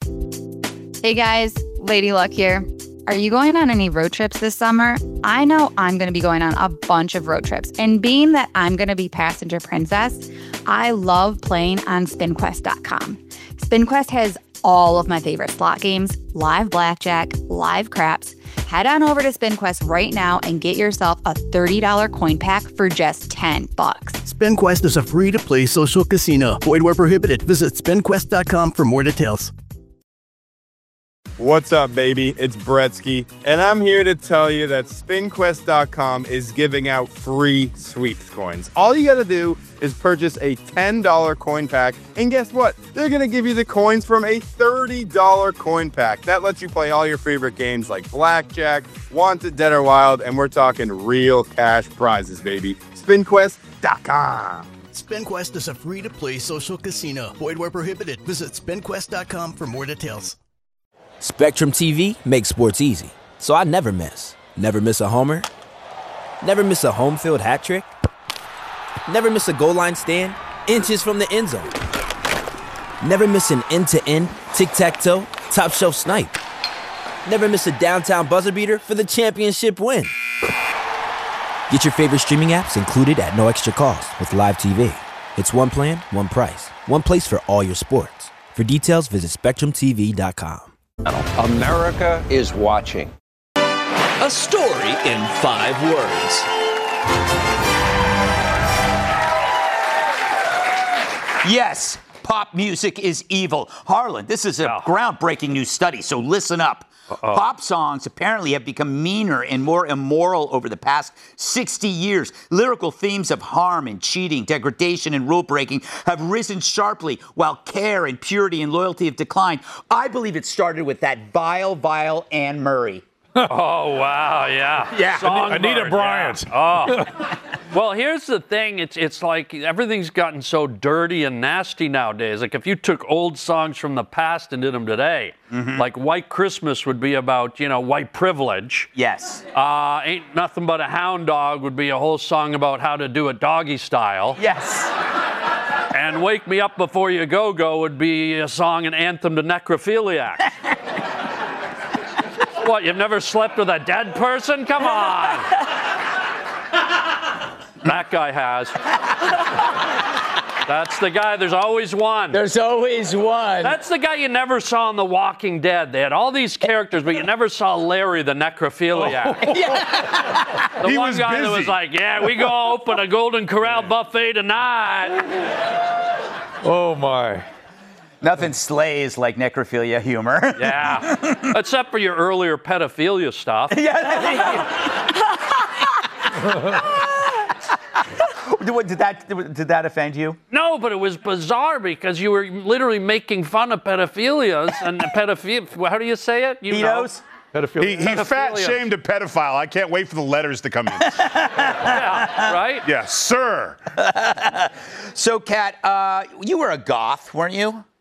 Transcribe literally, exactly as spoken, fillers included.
Hey guys, Lady Luck here. Are you going on any road trips this summer? I know I'm going to be going on a bunch of road trips. And being that I'm going to be passenger princess, I love playing on spin quest dot com. SpinQuest has all of my favorite slot games, live blackjack, live craps. Head on over to SpinQuest right now and get yourself a thirty dollars coin pack for just ten bucks. SpinQuest is a free-to-play social casino. Void where prohibited. Visit spin quest dot com for more details. What's up, baby? It's Bretsky, and I'm here to tell you that spin quest dot com is giving out free sweeps coins. All you gotta do is purchase a ten dollars coin pack, and guess what? They're gonna give you the coins from a thirty dollars coin pack. That lets you play all your favorite games like Blackjack, Wanted, Dead or Wild, and we're talking real cash prizes, baby. spin quest dot com. SpinQuest is a free-to-play social casino. Void where prohibited. Visit spin quest dot com for more details. Spectrum T V makes sports easy, so I never miss. Never miss a homer. Never miss a home field hat trick. Never miss a goal line stand, inches from the end zone. Never miss an end-to-end, tic-tac-toe, top-shelf snipe. Never miss a downtown buzzer beater for the championship win. Get your favorite streaming apps included at no extra cost with Live T V. It's one plan, one price, one place for all your sports. For details, visit spectrum T V dot com. America is watching. A story in five words. Yes, pop music is evil. Harlan, this is a oh. groundbreaking new study, so listen up. Uh-oh. Pop songs apparently have become meaner and more immoral over the past sixty years. Lyrical themes of harm and cheating, degradation and rule breaking have risen sharply, while care and purity and loyalty have declined. I believe it started with that vile, vile Anne Murray. Oh, wow, yeah. Yeah. Songbird, Anita Bryant. Yeah. Oh. Well, here's the thing. It's it's like everything's gotten so dirty and nasty nowadays. Like if you took old songs from the past and did them today, mm-hmm. like White Christmas would be about, you know, white privilege. Yes. Uh, Ain't Nothing But a Hound Dog would be a whole song about how to do it doggy style. Yes. And Wake Me Up Before You Go Go would be a song, an anthem to necrophiliacs. What, you've never slept with a dead person? Come on. That guy has. That's the guy. There's always one. There's always one. That's the guy you never saw in The Walking Dead. They had all these characters, but you never saw Larry the necrophiliac. Oh. Yeah. The he one was guy busy. that was like, yeah, we go open a Golden Corral buffet tonight. Oh, my. Nothing slays like necrophilia humor. Yeah. Except for your earlier pedophilia stuff. Yeah. Did that, did that offend you? No, but it was bizarre because you were literally making fun of pedophilias and pedophilia. How do you say it? You Pedos? He, he's fat shamed a pedophile. I can't wait for the letters to come in. Yeah, right? Yes, sir. So, Kat, uh, you were a goth, weren't you?